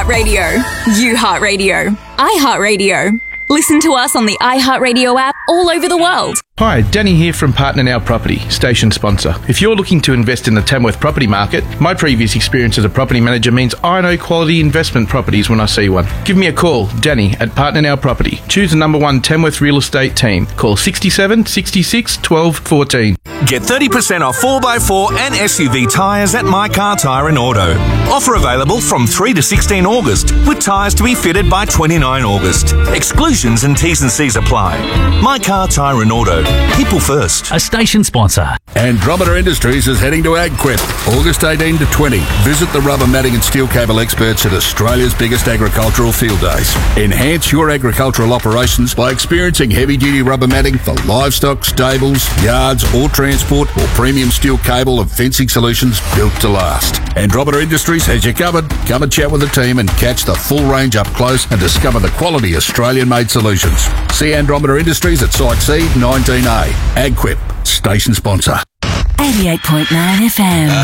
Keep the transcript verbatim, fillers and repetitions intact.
Radio. You Heart Radio. I Heart Radio. Listen to us on the iHeartRadio app all over the world. Hi, Danny here from Partner Now Property, station sponsor. If you're looking to invest in the Tamworth property market, my previous experience as a property manager means I know quality investment properties when I see one. Give me a call, Danny, at Partner Now Property. Choose the number one Tamworth real estate team. Call sixty-seven, sixty-six, twelve, fourteen. Get thirty percent off four by four and S U V tyres at My Car Tyre and Auto. Offer available from three to sixteen August, with tyres to be fitted by twenty-nine August. Exclusions and T's and C's apply. My Car Tyre and Auto. People first. A station sponsor. Andromeda Industries is heading to AgQuip, August eighteenth to twentieth. Visit the rubber matting and steel cable experts at Australia's biggest agricultural field days. Enhance your agricultural operations by experiencing heavy-duty rubber matting for livestock, stables, yards or transport, or premium steel cable and fencing solutions built to last. Andromeda Industries has you covered. Come and chat with the team and catch the full range up close and discover the quality Australian-made solutions. See Andromeda Industries at Site C, nineteen A. AgQuip, station sponsor. eighty-eight point nine F M.